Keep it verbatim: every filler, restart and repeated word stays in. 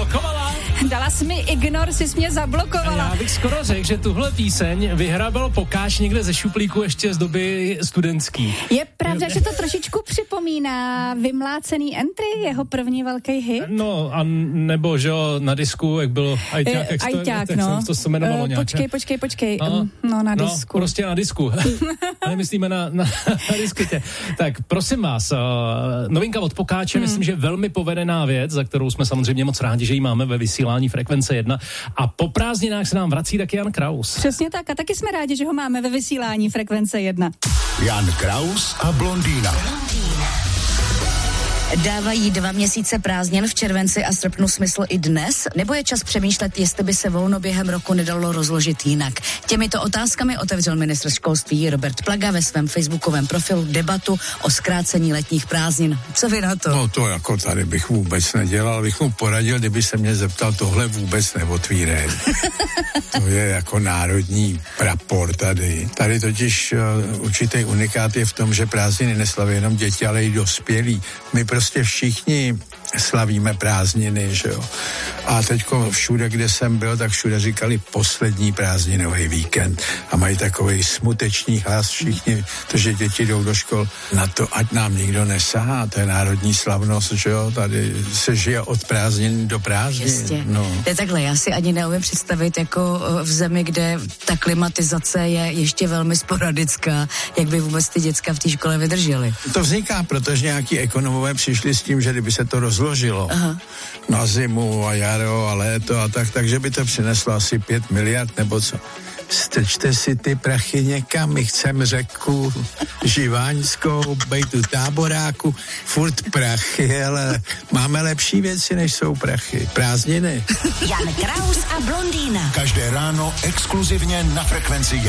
zablokovala. Dala jsi mi ignor, jsi mě zablokovala. Já bych skoro řekl, že tuhle píseň vyhrabal Pokáč někde ze šuplíku ještě z doby studentský. Je pravda, že to trošičku připomíná Vymlácený entry, jeho první velký hit? No a nebo, že jo, na disku, jak bylo Ajťák, jak Ajťák, to, no. to se jmenovalo uh, nějak. Počkej, počkej, počkej, no, no na no, disku. prostě na disku. Nemyslíme na, na, na disketě. Tak prosím vás, uh, novinka od Pokáče, hmm. myslím, že velmi povedená věc, za kterou jsme samozřejmě moc rádi, že ji máme ve vysílání Frekvence jedna. A po prázdninách se nám vrací taky Jan Kraus. Přesně tak, a taky jsme rádi, že ho máme ve vysílání Frekvence jedna. Jan Kraus a Blondýna. Dávají dva měsíce prázdnin v červenci a srpnu smysl i dnes? Nebo je čas přemýšlet, jestli by se volno během roku nedalo rozložit jinak? Těmito otázkami otevřel ministr školství Robert Plaga ve svém facebookovém profilu debatu o zkrácení letních prázdnin. Co vy na to? No to jako tady bych vůbec nedělal, bych mu poradil, kdyby se mě zeptal, tohle vůbec neotvírej. To je jako národní prapor tady. Tady totiž uh, určitý unikát je v tom, že prázdniny neslaví jenom děti, ale i dospělí. My prostě všichni slavíme prázdniny, že jo. A teďko všude, kde jsem byl, tak všude říkali poslední prázdninový víkend. A mají takový smutečný hlas všichni, protože děti jdou do škol. Na to, ať nám nikdo nesahá, to je národní slavnost, že jo. Tady se žije od prázdnin do prázdnin. Jistě. No. To je takhle, já si ani neumím představit, jako v zemi, kde ta klimatizace je ještě velmi sporadická, jak by vůbec ty děcka v té škole vydržely. To vzniká, protože nějaký ekonomové přišli s tím, že kdyby se to rozložilo Aha. na zimu a jaro a léto a tak, takže by to přineslo asi pět miliard nebo co. Strčte si ty prachy někam, my chceme řeku Živáňskou, bejt u Táboráku, furt prachy, ale máme lepší věci, než jsou prachy. Prázdniny. Jan Kraus a Blondýna. Každé ráno exkluzivně na Frekvenci jedna.